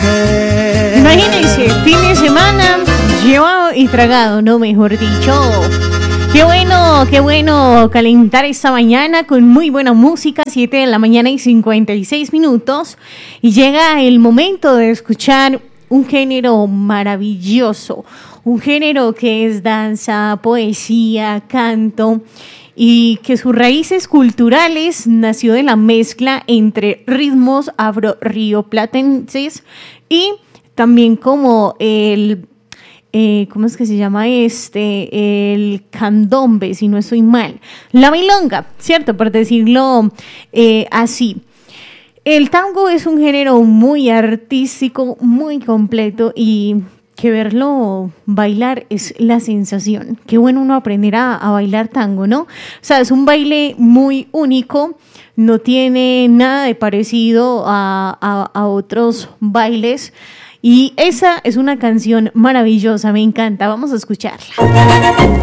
Imagínense, fin de semana llevado y tragado, no mejor dicho. Qué bueno calentar esta mañana con muy buena música, 7 de la mañana y 56 minutos. Y llega el momento de escuchar un género maravilloso, un género que es danza, poesía, canto, y que sus raíces culturales nació de la mezcla entre ritmos afro-rioplatenses y también como ¿cómo es que se llama el candombe, si no estoy mal? La milonga, ¿cierto? Por decirlo así. El tango es un género muy artístico, muy completo y que verlo bailar es la sensación. Qué bueno uno aprender a bailar tango, ¿no? O sea, es un baile muy único, no tiene nada de parecido a otros bailes. Y esa es una canción maravillosa, me encanta, vamos a escucharla.